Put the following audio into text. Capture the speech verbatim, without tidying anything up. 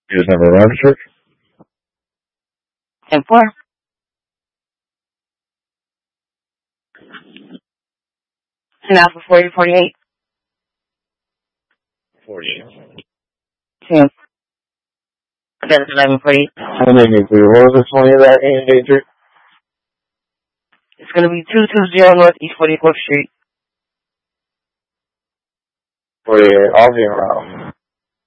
Here's number registered. ten four. And now for forty forty-eight. forty-eight. Two. That's eleven forty-eight. And then if we roll this one in that endangered. It's going to be two twenty Northeast forty-fourth Street. forty-eight, I'll be around.